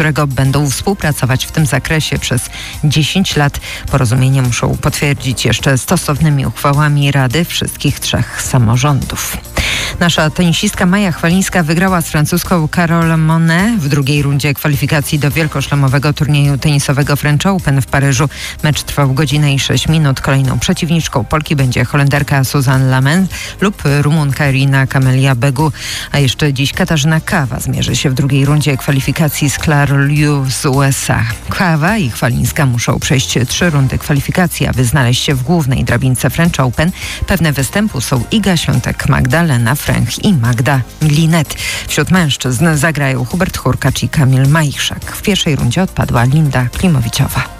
którego będą współpracować w tym zakresie przez 10 lat. Porozumienie muszą potwierdzić jeszcze stosownymi uchwałami Rady wszystkich 3 samorządów. Nasza tenisistka Maja Chwalińska wygrała z francuską Carole Monet w drugiej rundzie kwalifikacji do wielkoszlemowego turnieju tenisowego French Open w Paryżu. Mecz trwał godzinę i 6 minut. Kolejną przeciwniczką Polki będzie Holenderka Suzanne Lament lub Rumunka Irina Camelia Begu. A jeszcze dziś Katarzyna Kawa zmierzy się w drugiej rundzie kwalifikacji z Claire Liu z USA. Kawa i Chwalińska muszą przejść 3 rundy kwalifikacji, aby znaleźć się w głównej drabince French Open. Pewne występu są Iga Świątek, Magdalena Fręch i Magda Linet. Wśród mężczyzn zagrają Hubert Hurkacz i Kamil Majchrzak. W pierwszej rundzie odpadła Linda Klimowiczowa.